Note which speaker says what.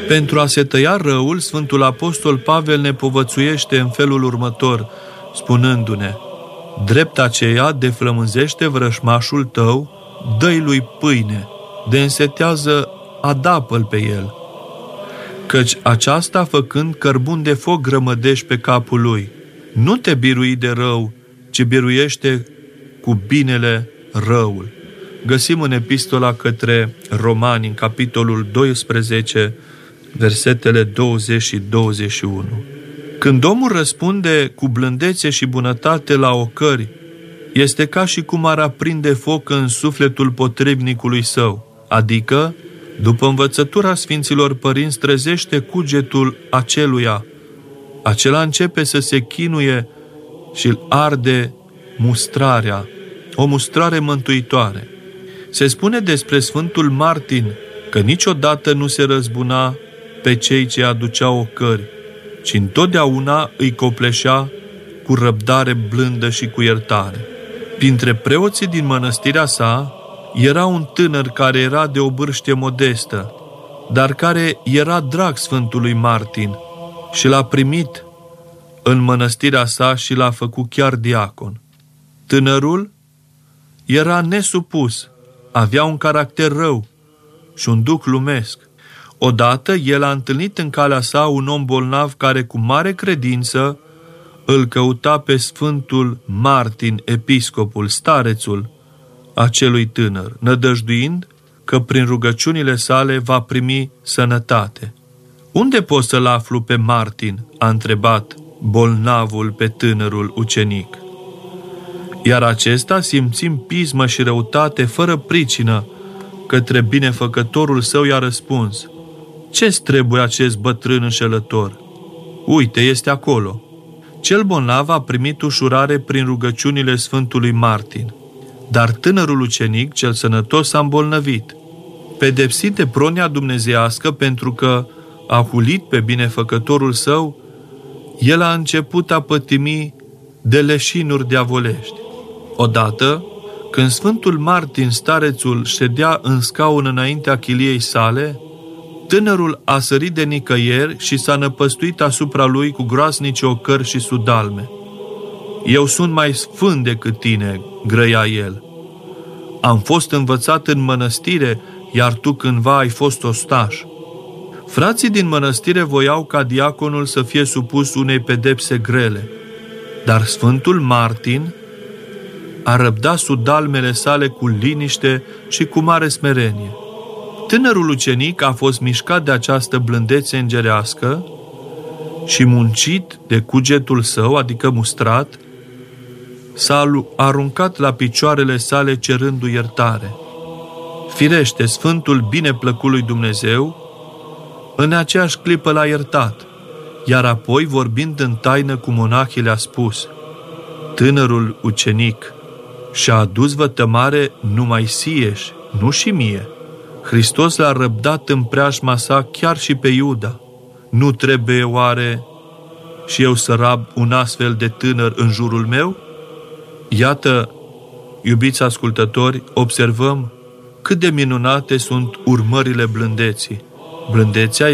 Speaker 1: Pentru a se tăia răul, Sfântul Apostol Pavel ne povățuiește în felul următor, spunându-ne: drept aceea deflămânzește vrășmașul tău, dă-i lui pâine, de însetează, adapă-l pe el. Căci aceasta, făcând, cărbun de foc grămădești pe capul lui. Nu te birui de rău, ci biruiește cu binele răul. Găsim în epistola către Romani, în capitolul 12, versetele 20 și 21. Când omul răspunde cu blândețe și bunătate la ocări, este ca și cum ar aprinde foc în sufletul potrivnicului său, adică, după învățătura Sfinților Părinți, trezește cugetul aceluia. Acela începe să se chinuie și îl arde mustrarea, o mustrare mântuitoare. Se spune despre Sfântul Martin că niciodată nu se răzbuna pe cei ce aduceau ocări, ci întotdeauna îi copleșea cu răbdare blândă și cu iertare. Printre preoții din mănăstirea sa era un tânăr care era de o bârștie modestă, dar care era drag Sfântului Martin și l-a primit în mănăstirea sa și l-a făcut chiar diacon. Tânărul era nesupus, avea un caracter rău și un duh lumesc. Odată el a întâlnit în calea sa un om bolnav care cu mare credință îl căuta pe Sfântul Martin, episcopul, starețul acelui tânăr, nădăjduind că prin rugăciunile sale va primi sănătate. Unde pot să-l aflu pe Martin?" a întrebat bolnavul pe tânărul ucenic. Iar acesta, simțind pismă și răutate fără pricină către binefăcătorul său, i-a răspuns: ce-ți trebuie acest bătrân înșelător? Uite, este acolo. Cel bolnav a primit ușurare prin rugăciunile Sfântului Martin, dar tânărul ucenic, cel sănătos, s-a îmbolnăvit. Pedepsit de pronia dumnezeiască pentru că a hulit pe binefăcătorul său, el a început a pătimi de leșinuri diavolești. Odată, când Sfântul Martin, starețul, ședea în scaun înaintea chiliei sale, tânărul a sărit de nicăieri și s-a năpăstuit asupra lui cu groasnice ocări și sudalme. Eu sunt mai sfânt decât tine, grăia el. Am fost învățat în mănăstire, iar tu cândva ai fost ostaș. Frații din mănăstire voiau ca diaconul să fie supus unei pedepse grele, dar Sfântul Martin a răbdat sudalmele sale cu liniște și cu mare smerenie. Tânărul ucenic a fost mișcat de această blândețe îngerească și, muncit de cugetul său, adică mustrat, s-a aruncat la picioarele sale cerându-i iertare. Firește, Sfântul bineplăcut lui Dumnezeu în aceeași clipă l-a iertat, iar apoi, vorbind în taină cu monahii, le-a spus: tânărul ucenic și-a adus vătămare numai sieși, nu și mie. Hristos l-a răbdat în preajma sa chiar și pe Iuda. Nu trebuie oare și eu să rab un astfel de tânăr în jurul meu? Iată, iubiți ascultători, observăm cât de minunate sunt urmările blândeții. Blândețea